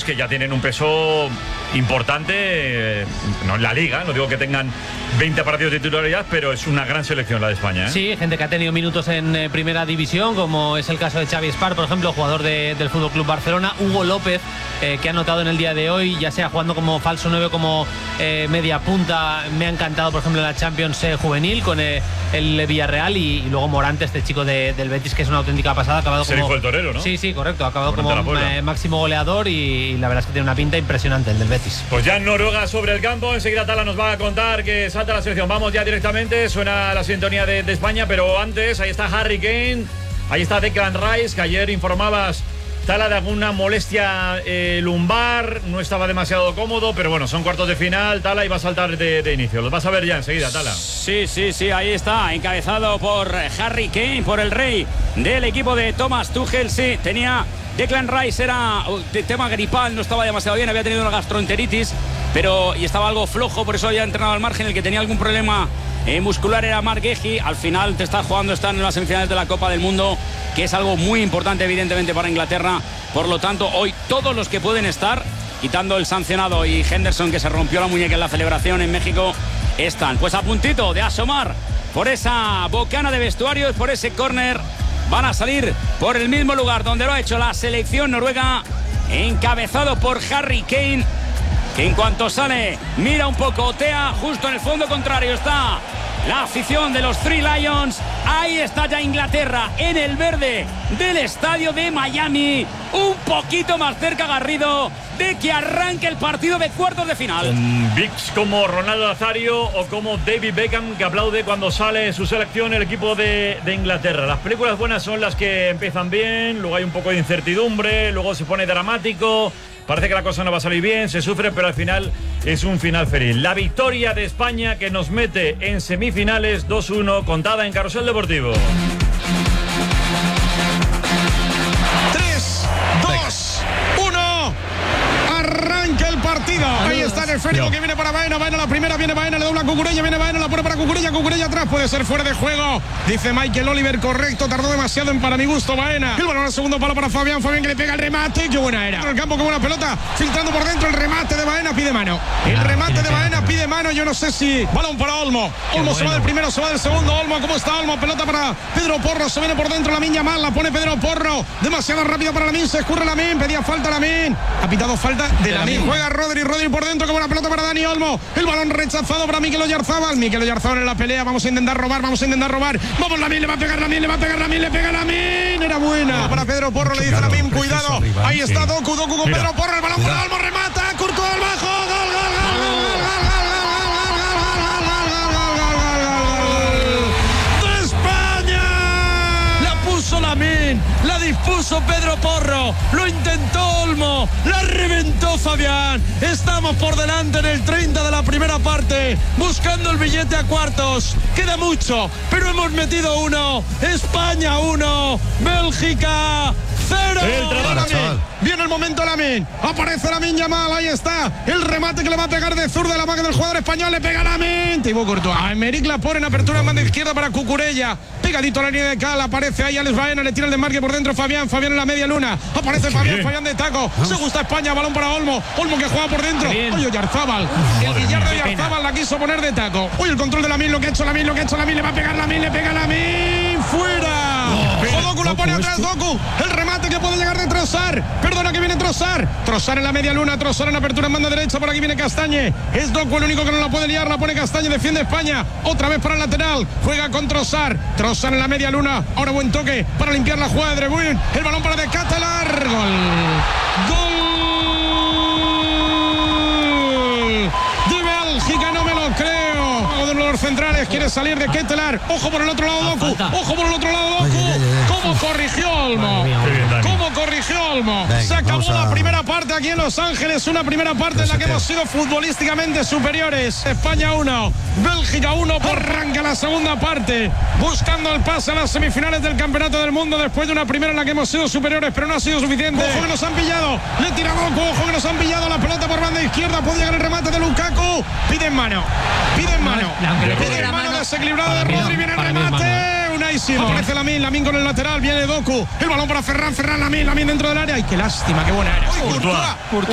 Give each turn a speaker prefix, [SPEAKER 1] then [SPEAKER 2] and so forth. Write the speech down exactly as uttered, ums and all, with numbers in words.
[SPEAKER 1] jugadores que ya tienen un peso importante, eh, no en la Liga, no digo que tengan veinte partidos de titularidad, pero es una gran selección la de España, ¿eh?
[SPEAKER 2] Sí, gente que ha tenido minutos en eh, primera división, como es el caso de Xavi Espar, por ejemplo, jugador de, del Fútbol Club Barcelona. Hugo López, eh, que ha anotado en el día de hoy, ya sea jugando como falso nueve, como eh, media punta. Me ha encantado, por ejemplo, en la Champions eh, juvenil con eh, el Villarreal, y, y luego Morante, este chico de, del Betis, que es una auténtica pasada. Ha acabado
[SPEAKER 1] Se
[SPEAKER 2] como
[SPEAKER 1] dijo el torero, ¿no?
[SPEAKER 2] Sí, sí, correcto. Ha acabado
[SPEAKER 1] Morante
[SPEAKER 2] como eh, máximo goleador, y, y la verdad es que tiene una pinta impresionante el del Betis.
[SPEAKER 1] Pues ya en Noruega sobre el campo, enseguida Tala nos va a contar que salta la selección. Vamos ya directamente, suena la sintonía de, de España, pero antes, ahí está Harry Kane, ahí está Declan Rice, que ayer informabas, Tala, de alguna molestia eh, lumbar, no estaba demasiado cómodo, pero bueno, son cuartos de final, Tala, y va a saltar de, de inicio. Los vas a ver ya enseguida, Tala.
[SPEAKER 3] Sí, sí, sí, ahí está, encabezado por Harry Kane, por el rey del equipo de Thomas Tuchel. Sí, tenía Declan Rice, era de tema gripal, no estaba demasiado bien, había tenido una gastroenteritis, pero y estaba algo flojo, por eso había entrenado al margen. El que tenía algún problema eh, muscular era Marc Guehi. Al final te está jugando, están en las semifinales de la Copa del Mundo, que es algo muy importante evidentemente para Inglaterra. Por lo tanto, hoy todos los que pueden estar, quitando el sancionado y Henderson, que se rompió la muñeca en la celebración en México, están pues a puntito de asomar por esa bocana de vestuarios, por ese córner. Van a salir por el mismo lugar donde lo ha hecho la selección noruega, encabezado por Harry Kane, que en cuanto sale mira un poco, otea. Justo en el fondo contrario está la afición de los Three Lions. Ahí está ya Inglaterra en el verde del estadio de Miami, un poquito más cerca, Garrido, de que arranque el partido de cuartos de final.
[SPEAKER 1] Con bigs como Ronaldo Nazario o como David Beckham, que aplaude cuando sale su selección el equipo de, de Inglaterra. Las películas buenas son las que empiezan bien, luego hay un poco de incertidumbre, luego se pone dramático, parece que la cosa no va a salir bien, se sufre, pero al final es un final feliz. La victoria de España, que nos mete en semifinales dos uno, contada en Carrusel Deportivo.
[SPEAKER 4] tres, dos, uno. Arranca el partido. Ahí está el esférico que viene para Baena. Baena la primera, viene Baena, le dobla a Cucurella, viene Baena, la pone para Cucurella, Cucurella atrás, puede ser fuera de juego. Dice Michael Oliver, correcto, tardó demasiado en, para mi gusto, Baena. El balón al segundo palo para Fabián, Fabián que le pega el remate, qué buena era. En el campo, qué buena pelota, filtrando por dentro, el remate de Baena, pide mano. El remate de Baena pide mano, yo no sé si... Balón para Olmo. Olmo se va del primero, se va del segundo. Olmo, ¿cómo está Olmo? Pelota para Pedro Porro, se viene por dentro Lamine Yamal, la pone Pedro Porro. Demasiado rápido para Lamine, se escurre Lamine, pedía falta Lamine. Ha pitado falta de Lamine. Juega Rodri, Rodri por dentro, qué buena pelota para Dani Olmo. El balón rechazado para Mikel Oyarzabal. Mikel Oyarzabal en la pelea, vamos a intentar robar, vamos a intentar robar. Vamos Lamine, le va a pegar Lamine, le va a pegar Lamine, le pega Lamine. Era buena. Para Pedro Porro, le dice Lamine, cuidado. Ahí está Doku, Doku con Pedro Porro, el balón para Olmo, remata, Courtois al bajo, gol, gol, gol, gol, gol, gol, gol. Lamine, la dispuso Pedro Porro, lo intentó Olmo, la reventó Fabián. Estamos por delante en el treinta de la primera parte, buscando el billete a cuartos. Queda mucho, pero hemos metido uno. España uno, Bélgica cero. Viene el momento Lamine, aparece Lamine Yamal, ahí está el remate que le va a pegar de zurda, la máquina del jugador español, le pega Lamine. Thibaut Courtois, a Emerick Laporte en apertura en banda izquierda para Cucurella, pegadito a la línea de cal, aparece ahí Alex Baena, le tira el desmarque por dentro Fabián, Fabián en la media luna, aparece Fabián, Fabián de taco, se gusta España, balón para Olmo, Olmo que juega por dentro, oye Oyarzabal, el Guillardo de Oyarzabal la quiso poner de taco, oye el control de Lamine, lo que ha hecho Lamine, lo que ha hecho Lamine, le va a pegar Lamine, le pega Lamine, fuera. Doku la pone atrás, Doku, el remate que puede llegar de Trossard, perdona que viene Trossard, Trossard en la media luna, Trossard en apertura en banda derecha, por aquí viene Castañe, es Doku el único que no la puede liar, la pone Castañe, defiende España, otra vez para el lateral, juega con Trossard, Trossard en la media luna, ahora buen toque para limpiar la jugada de De Bruyne, el balón para De Ketelaere, gol, gol de Bélgica, no me lo creo, uno de los centrales quiere salir De Ketelaere, ojo por el otro lado Doku, ojo por el otro lado Doku, cómo corrigió Olmo, cómo corrigió Olmo, se acabó la primera parte aquí en Los Ángeles, una primera parte en la que hemos sido futbolísticamente superiores. España uno, Bélgica uno, arranca la segunda parte, buscando el pase a las semifinales del Campeonato del Mundo después de una primera en la que hemos sido superiores, pero no ha sido suficiente. Ojo que nos han pillado, le tira Doku, ojo que nos han pillado la pelota por banda izquierda, puede llegar el remate de Lukaku, piden mano, piden mano, piden mano, desequilibrado de Rodri, viene el remate. Unaísimo, aparece Lamine, Lamine con el lateral, viene Doku, el balón para Ferran, Ferran, Lamine, Lamine dentro del área, y qué lástima, qué buena era.
[SPEAKER 1] Courtois.